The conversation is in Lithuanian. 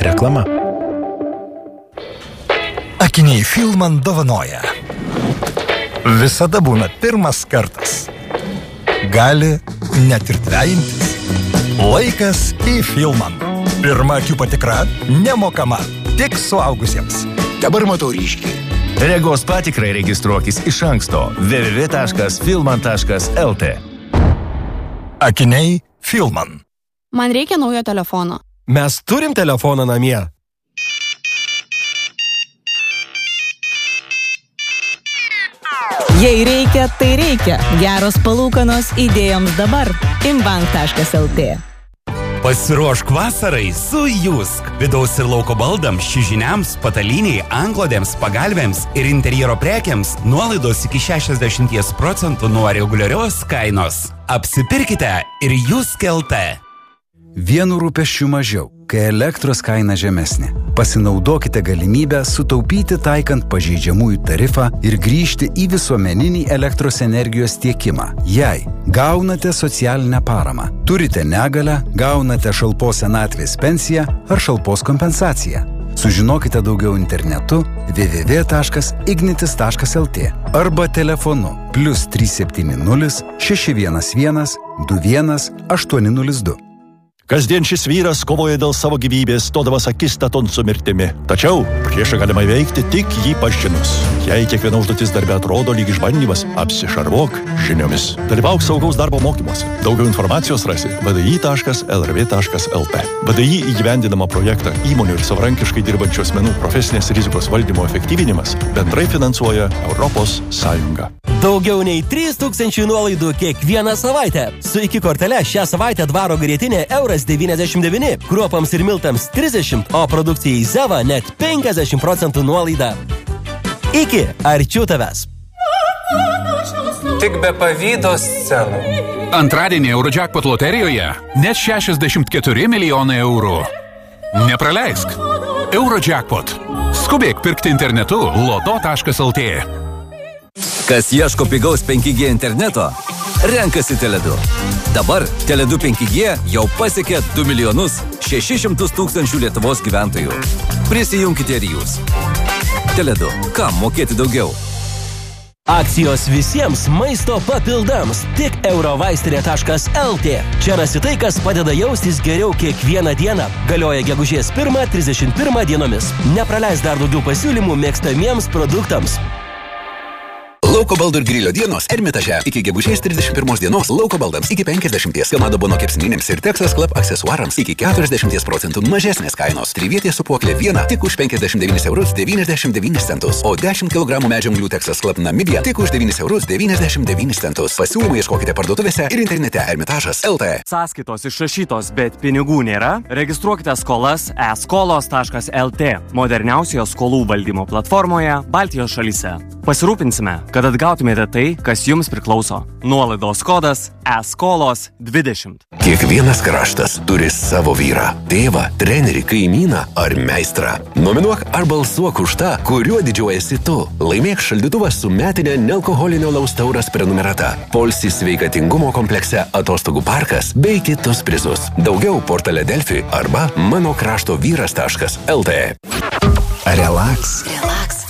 Reklama. Akiniai Filman dovanoja. Visada būna pirmas kartas. Gali net ir dvejintis. Laikas į Filman. Pirma akių patikra nemokama, tik suaugusiems. Dabar matau ryškiai. Regos patikrai registruokis iš anksto www.filman.lt. Akiniai Filman. Man reikia naujo telefono. Mes turim telefoną namie. Jei reikia, tai reikia. Geros palūkanos idėjoms dabar. Imbank.lt. Pasiruošk vasarai su Jusk. Vidaus ir lauko baldams, čiužiniams, patalynei, antklodėms, pagalvėms ir interjero prekiams nuolaidos iki 60% nuo reguliarios kainos. Apsipirkite ir Jusk LT. Vienu rūpesčiu mažiau, kai elektros kaina žemesnė. Pasinaudokite galimybę sutaupyti taikant pažeidžiamųjų tarifą ir grįžti į visuomeninį elektros energijos tiekimą. Jei gaunate socialinę paramą, turite negalią, gaunate šalpos senatvės pensiją ar šalpos kompensaciją. Sužinokite daugiau internetu www.ignitis.lt arba telefonu +370 611 21 802. Kasdien šis vyras kovoja dėl savo gyvybės, stodamas akistaton su mirtimi. Tačiau priešą galima įveikti tik jį pažinus. Jei kiekviena užduotis darbe atrodo lyg išbandymas, apsišarvuok žiniomis. Dalyvauk saugaus darbo mokymuose. Daugiau informacijos rasi vdi.lrv.lt. VDI įgyvendinamą projektą įmonių ir savarankiškai dirbančių asmenų profesinės rizikos valdymo efektyvinimas bendrai finansuoja Europos Sąjunga. Daugiau nei 3000 nuolaidų kiekvieną savaitę. Su iki kortele šią savaitę dvaro grietinė €99, kruopams ir miltams 30, o produkcijai Zeva net 50% nuolaida. Iki arčiau tavęs. Tik be pavydo scenų. Antradienį Eurojackpot loterijoje net 64 milijonai eurų. Nepraleisk. Eurojackpot. Skubėk pirkti internetu loto.lt. Kas ieško pigaus 5G interneto, renkasi Tele2. Dabar Tele2 5G jau pasiekė 2 600 000 Lietuvos gyventojų. Prisijunkite ir jūs. Tele2. Kam mokėti daugiau? Akcijos visiems maisto papildams. Tik eurovaistinė.lt. Čia rasi tai, kas padeda jaustis geriau kiekvieną dieną. Galioja gegužės 1-31 dienomis. Nepraleis dar daugiau pasiūlymų mėgstamiems produktams. Lauko baldų ir grilio dienos Ermitaže. Iki gegužės 31 dienos lauko baldams iki 50, Kamado Bono kepsninėms ir Texas Club aksesuarams iki 40% mažesnės kainos. Trivietė supuoklė viena tik už 59,99 €, o 10 kg medžianglių Texas Club Namibija tik už 9,99 €. Pasiūlymą ieškokite parduotuvėse ir internete Ermitažas.lt. Sąskaitos išrašytos, bet pinigų nėra? Registruokite skolas eskolos.lt, moderniausioje skolų valdymo platformoje Baltijos šalyse. Pasirūpinsime, kad atgautumėte tai, kas jums priklauso. Nuolaidos kodas eskolos20. Kiekvienas kraštas turi savo vyrą, tėvą, trenerį, kaimyną ar meistrą. Nominuok ar balsuok už tą, kuriuo didžiuojasi tu. Laimėk šaldytuvą su metinė nealkoholinio alaus tauras prenumerata, poilsį sveikatingumo komplekse Atostogų parkas bei kitus prizus. Daugiau portale Delfi arba manokraštovyras.lt. Relax. Relax.